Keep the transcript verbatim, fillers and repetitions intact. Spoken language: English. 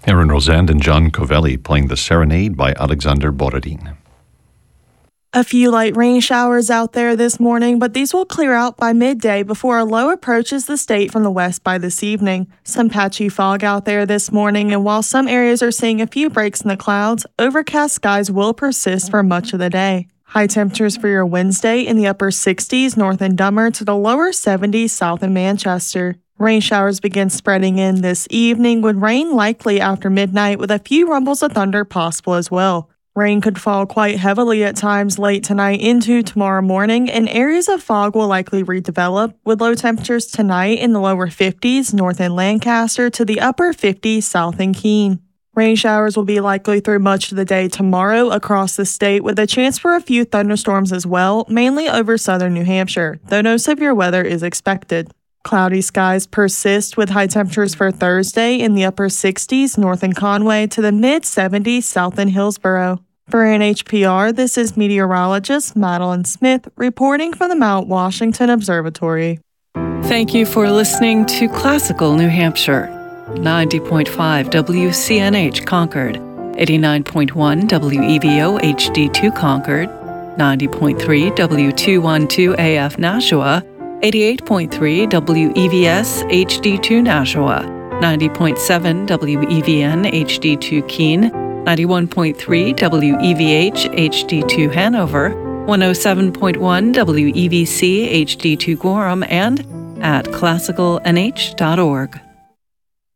Aaron Rosand and John Covelli playing the Serenade by Alexander Borodin. A few light rain showers out there this morning, but these will clear out by midday before a low approaches the state from the west by this evening. Some patchy fog out there this morning, and while some areas are seeing a few breaks in the clouds, overcast skies will persist for much of the day. High temperatures for your Wednesday in the upper sixties north in Dummer to the lower seventies south in Manchester. Rain showers begin spreading in this evening, with rain likely after midnight with a few rumbles of thunder possible as well. Rain could fall quite heavily at times late tonight into tomorrow morning, and areas of fog will likely redevelop, with low temperatures tonight in the lower fifties north in Lancaster to the upper fifties south in Keene. Rain showers will be likely through much of the day tomorrow across the state, with a chance for a few thunderstorms as well, mainly over southern New Hampshire, though no severe weather is expected. Cloudy skies persist with high temperatures for Thursday in the upper sixties north in Conway to the mid-seventies south in Hillsborough. For N H P R, this is meteorologist Madeline Smith reporting from the Mount Washington Observatory. Thank you for listening to Classical New Hampshire. ninety point five W C N H Concord, eighty-nine point one W E V O H D two Concord, ninety point three W two twelve A F Nashua, eighty-eight point three W E V S H D two Nashua, ninety point seven W E V N H D two Keene, ninety-one point three W E V H H D two Hanover, one oh seven point one W E V C H D two Gorham, and at classical N H dot org.